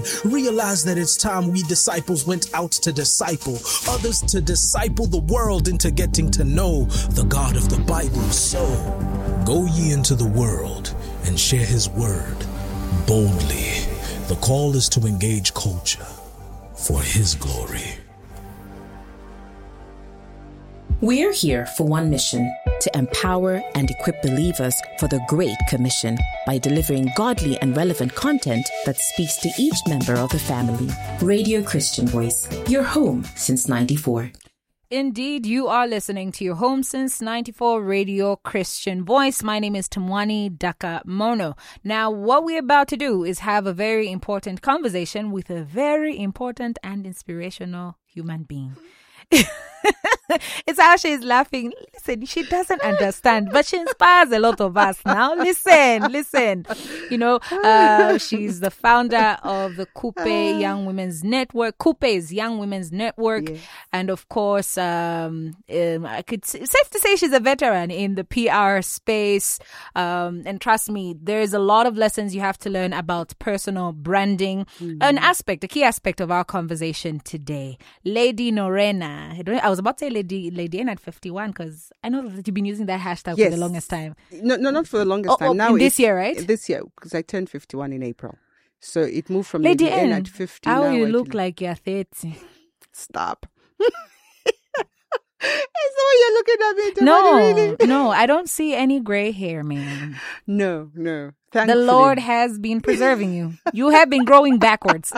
Realize that it's time we disciples went out to disciple others, to disciple the world into getting to know the God of the Bible. So go ye into the world and share his word boldly. The call is to engage culture for his glory. We're here for one mission: to empower and equip believers for the Great Commission by delivering godly and relevant content that speaks to each member of the family. Radio Christian Voice, your home since 94. Indeed, you are listening to your home since 94 Radio Christian Voice. My name is Tamwani Daka Mono. Now, what we're about to do is have a very important conversation with a very important and inspirational human being. It's how she's laughing. Listen, she doesn't understand, but she inspires a lot of us now. Listen. You know, she's the founder of the Coupe Young Women's Network. Coupe is Young Women's Network. Yes. And of course, I could safe to say she's a veteran in the PR space. And trust me, there's a lot of lessons you have to learn about personal branding. A key aspect of our conversation today. Lady Norena. I was about to say Lady N at 51 because I know that you've been using that hashtag for the longest time. No, not for the longest time. Now this year, right? This year, because I turned 51 in April. So it moved from Lady N at 50. How you look like you're 30. Stop. Is the way you're looking at me? No, I don't see any gray hair, man. No. Thankfully. The Lord has been preserving you. You have been growing backwards.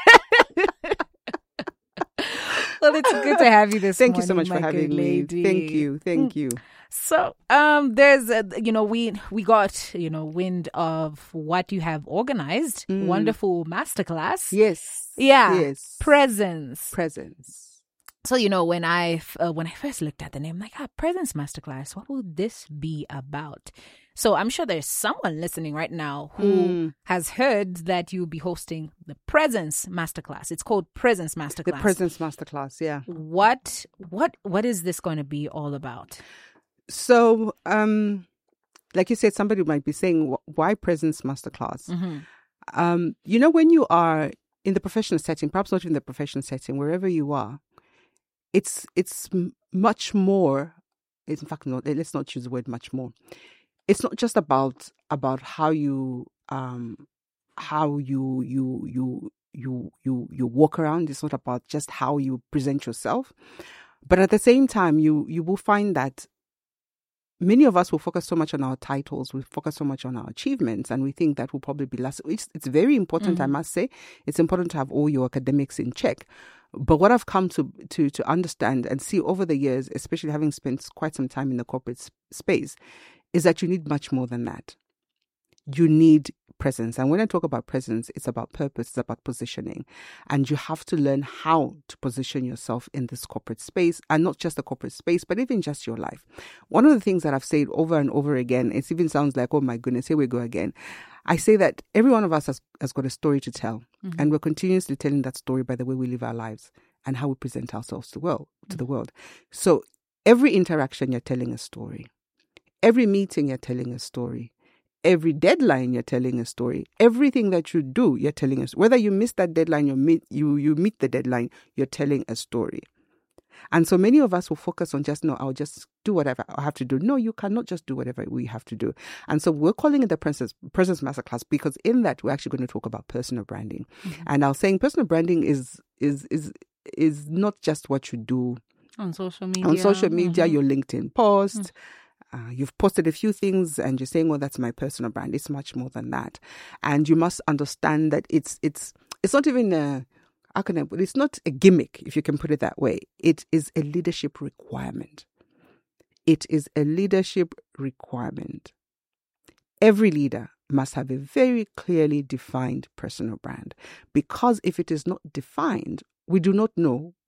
Well, it's good to have you this morning. Thank you so much for having me. Thank you. So, there's, we got, wind of what you have organized. Wonderful masterclass. Yes. Yeah. Yes. Presence. So, when I first looked at the name, I'm like, Presence Masterclass, what would this be about? So I'm sure there's someone listening right now who has heard that you'll be hosting the Presence Masterclass. It's called Presence Masterclass. The Presence Masterclass, yeah. What is this going to be all about? So, like you said, somebody might be saying, why Presence Masterclass? Mm-hmm. When you are in the professional setting, perhaps not in the professional setting, wherever you are, it's much more. In fact, let's not choose the word much more. It's not just about how you walk around. It's not about just how you present yourself, but at the same time, you will find that many of us will focus so much on our titles, we focus so much on our achievements, and we think that will probably be last. It's very important, I must say. It's important to have all your academics in check. But what I've come to understand and see over the years, especially having spent quite some time in the corporate space, is that you need much more than that. You need presence. And when I talk about presence, it's about purpose, it's about positioning. And you have to learn how to position yourself in this corporate space, and not just the corporate space, but even just your life. One of the things that I've said over and over again, it even sounds like, oh my goodness, here we go again. I say that every one of us has got a story to tell. Mm-hmm. And we're continuously telling that story by the way we live our lives and how we present ourselves to the world. So every interaction, you're telling a story. Every meeting, you're telling a story. Every deadline, you're telling a story. Everything that you do, you're telling us. Whether you miss that deadline, you meet the deadline, you're telling a story. And so many of us will focus on I'll just do whatever I have to do. No, you cannot just do whatever we have to do. And so we're calling it the Presence Masterclass because in that we're actually going to talk about personal branding. Mm-hmm. And I was saying personal branding is not just what you do on social media. Mm-hmm. Your LinkedIn post. You've posted a few things and you're saying, well, that's my personal brand. It's much more than that. And you must understand that it's not even it's not a gimmick, if you can put it that way. It is a leadership requirement. It is a leadership requirement. Every leader must have a very clearly defined personal brand, because if it is not defined, we do not know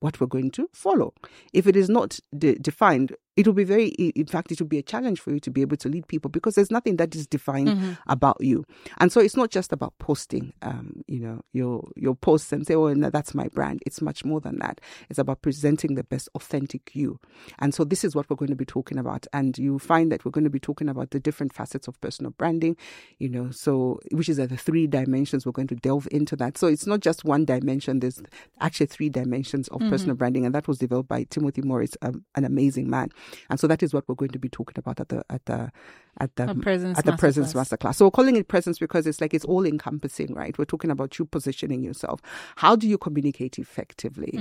what we're going to follow. If it is not defined, it will be in fact, it will be a challenge for you to be able to lead people because there's nothing that is defined about you. And so it's not just about posting, your posts and say, oh, no, that's my brand. It's much more than that. It's about presenting the best authentic you. And so this is what we're going to be talking about. And you find that we're going to be talking about the different facets of personal branding, so which is the 3 dimensions. We're going to delve into that. So it's not just one dimension. There's actually 3 dimensions of personal branding. And that was developed by Timothy Morris, an amazing man. And so that is what we're going to be talking about at the Presence Masterclass. So we're calling it presence because it's like it's all encompassing, right? We're talking about you positioning yourself. How do you communicate effectively?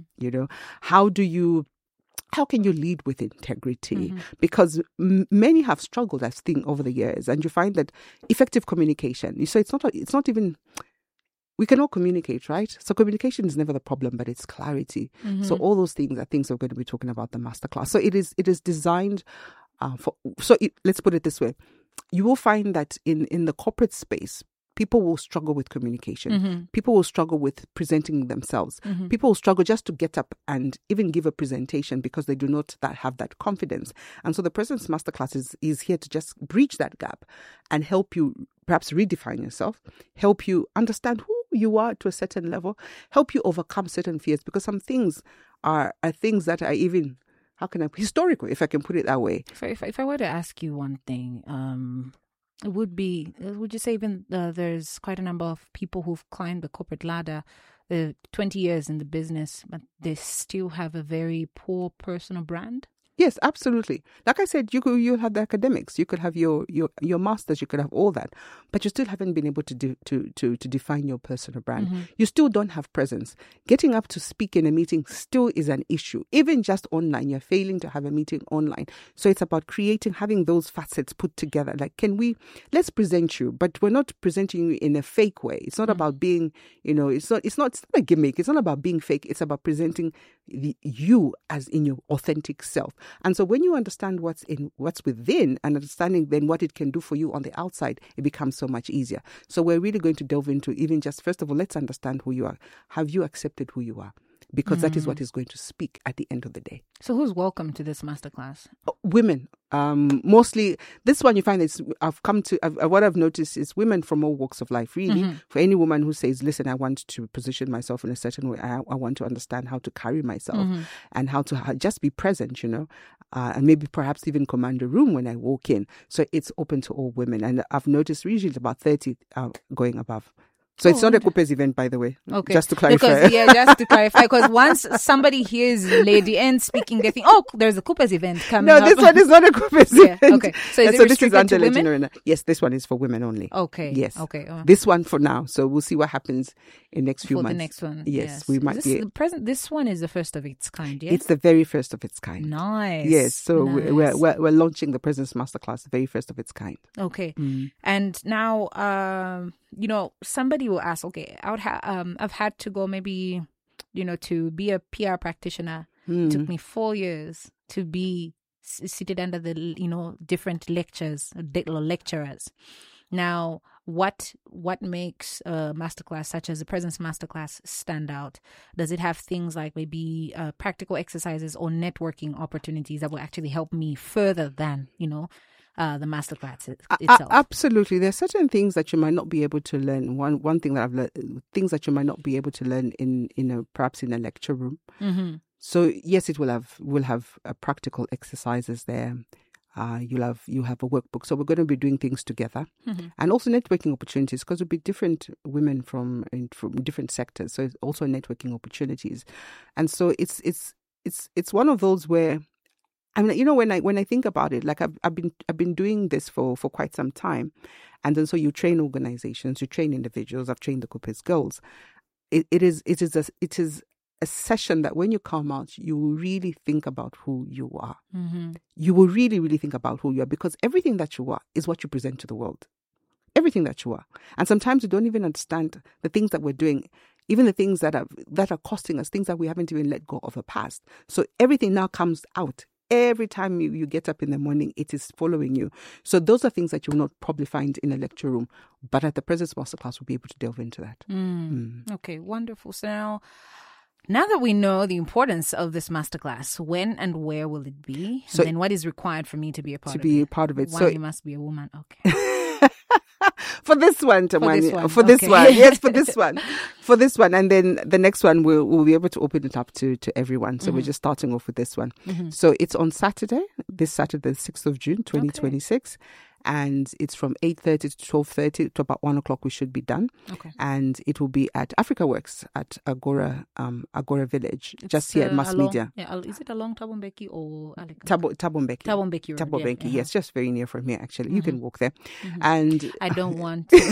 How can you lead with integrity? Because many have struggled, I think, over the years, and you find that effective communication. So it's not even. We can all communicate, right? So communication is never the problem, but it's clarity. So all those things are things we're going to be talking about the masterclass. So it is designed for. So let's put it this way: you will find that in the corporate space, people will struggle with communication. People will struggle with presenting themselves. People will struggle just to get up and even give a presentation because they do not have that confidence. And so the Presence Masterclass is here to just breach that gap and help you perhaps redefine yourself, help you understand who you are to a certain level, help you overcome certain fears, because some things are things that are even, historical, if I can put it that way. If I were to ask you one thing, it would you say even there's quite a number of people who've climbed the corporate ladder, 20 years in the business, but they still have a very poor personal brand? Yes, absolutely. Like I said, you have the academics, you could have your masters, you could have all that, but you still haven't been able to define your personal brand. You still don't have presence. Getting up to speak in a meeting still is an issue. Even just online, you're failing to have a meeting online. So it's about having those facets put together. Like, let's present you, but we're not presenting you in a fake way. It's not about being, it's not a gimmick. It's not about being fake. It's about presenting you as in your authentic self. And so when you understand what's within and understanding then what it can do for you on the outside, it becomes so much easier. So we're really going to delve into even just, first of all, let's understand who you are. Have you accepted who you are? Because that is what is going to speak at the end of the day. So who's welcome to this masterclass? Women. Mostly, this one you find what I've noticed is women from all walks of life, really. For any woman who says, listen, I want to position myself in a certain way. I want to understand how to carry myself and how to just be present, and maybe perhaps even command a room when I walk in. So it's open to all women. And I've noticed usually about 30 going above. So it's not a Coopers event, by the way. Okay. Just to clarify. Because once somebody hears Lady N speaking, they think, oh, there's a Coopers event coming up. No, this one is not a Coopers event. Okay. So is it restricted to women? Yes, this one is for women only. Okay. Yes. Okay. This one for now. So we'll see what happens in next few months. For the next one. Yes. We might be. This one is the first of its kind, yes? It's the very first of its kind. Nice. Yes. So we're launching the Presence Masterclass, the very first of its kind. Okay. And now, somebody will ask, okay, I've had to go maybe, to be a PR practitioner. It took me 4 years to be seated under the, different lecturers. Now, what makes a masterclass such as the Presence Masterclass stand out? Does it have things like maybe practical exercises or networking opportunities that will actually help me further than, the masterclass itself? Absolutely. There are certain things that you might not be able to learn. One thing that I've learned, things that you might not be able to learn perhaps in a lecture room. So yes, it will have practical exercises there. You have a workbook. So we're going to be doing things together, and also networking opportunities, because there'll be different women from different sectors. So it's also networking opportunities, and so it's one of those where, I mean, when I think about it, like I've been doing this for quite some time, and then so you train organizations, you train individuals. I've trained the Coopers Girls. It is a session that when you come out, you will really think about who you are. You will really, really think about who you are, because everything that you are is what you present to the world. Everything that you are, and sometimes you don't even understand the things that we're doing. Even the things that are costing us, things that we haven't even let go of the past. So everything now comes out. Every time you get up in the morning, it is following you. So those are things that you will not probably find in a lecture room. But at the Presence Masterclass, we'll be able to delve into that. Okay, wonderful. So now, Now that we know the importance of this masterclass, when and where will it be? So, and then what is required for me to be a part of it? To be a part of it. Why so you must be a woman. Okay. For this one, Tamani. For okay. this one. Yes, for this one. For this one. And then the next one, we'll be able to open it up to everyone. So we're just starting off with this one. So it's on Saturday, this Saturday, the 6th of June, 2026. Okay. And it's from 8:30 to 12:30 to about 1 o'clock. We should be done. Okay. And it will be at Africa Works at Agora Village, just here at Mass Media. Yeah, is it along Thabo Mbeki or Aleka? Thabo Mbeki. Thabo Mbeki. Thabo Mbeki. Yes, just very near from here. Actually, you can walk there. And I don't want to.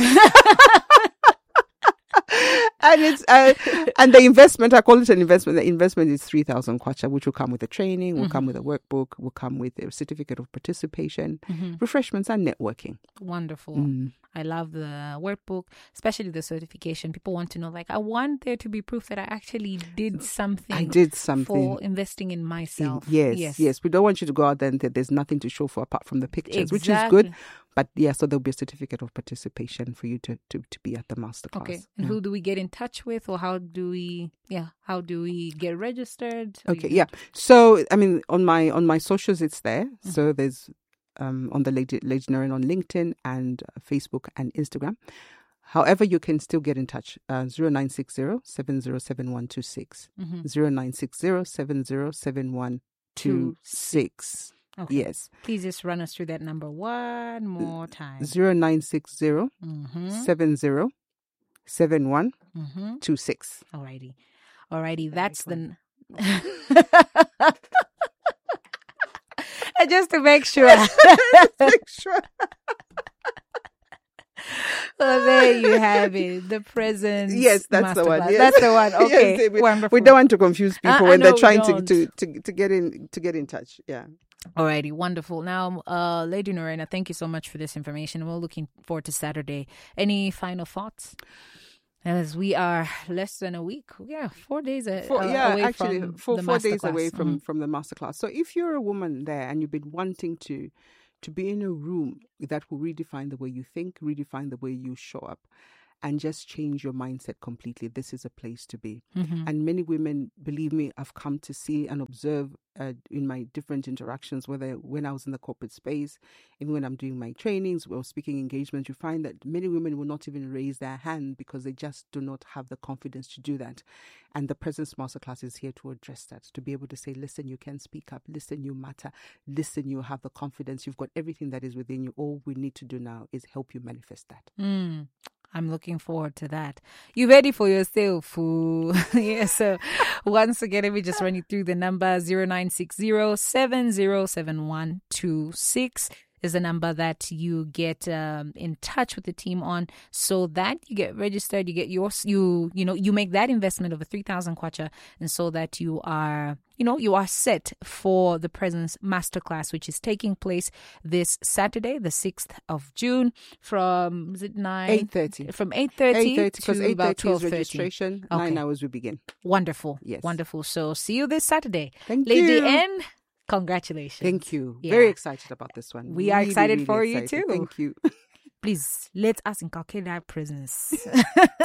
And it's and the investment, I call it an investment. The investment is 3,000 kwacha, which will come with the training, will come with a workbook, will come with a certificate of participation, refreshments, and networking. Wonderful. I love the workbook, especially the certification. People want to know, like, I want there to be proof that I actually did something. I did something for investing in myself. Yes. We don't want you to go out there and there's nothing to show for apart from the pictures, which is good. But yeah, so there'll be a certificate of participation for you to be at the masterclass. Okay. And who do we get in touch with, or how do we get registered? Okay, yeah. So I mean, on my socials, it's there. So there's on the Lady Noreen on LinkedIn and Facebook and Instagram. However, you can still get in touch. 0960-707126. 0960-707126. Okay. Yes. Please just run us through that number one more time. 0960-707126. Alrighty. That's the... Just to make sure. So there you have it. The present. Yes, that's the one. Yes. That's the one. Okay. Yes, wonderful. We don't want to confuse people when they're trying to get in touch. Yeah. Alrighty, wonderful. Now, Lady Noreen, thank you so much for this information. We're looking forward to Saturday. Any final thoughts? As we are less than a week, 4 days away from the 4 days away masterclass. from the masterclass. So if you're a woman there and you've been wanting to be in a room that will redefine the way you think, redefine the way you show up, and just change your mindset completely, this is a place to be. And many women, believe me, I've come to see and observe in my different interactions, whether when I was in the corporate space, even when I'm doing my trainings or speaking engagements, you find that many women will not even raise their hand because they just do not have the confidence to do that. And the Presence Masterclass is here to address that, to be able to say, listen, you can speak up, listen, you matter, listen, you have the confidence, you've got everything that is within you. All we need to do now is help you manifest that. I'm looking forward to that. You ready for yourself? Yeah, so once again, let me just run you through the number. 0960-707126 is the number that you get in touch with the team on, so that you get registered, you get you make that investment of 3,000 kwacha, and so that you are set for the Presence Masterclass, which is taking place this Saturday, the 6th of June, from 8:30. From 8:30 because to about 12:30 is registration. Okay. 9 hours we begin. Wonderful. Yes. Wonderful. So see you this Saturday. Thank Lady you. N, congratulations. Thank you. Yeah. Very excited about this one. We are excited really for excited. you too. Thank you. Please, let us inculcate that presence.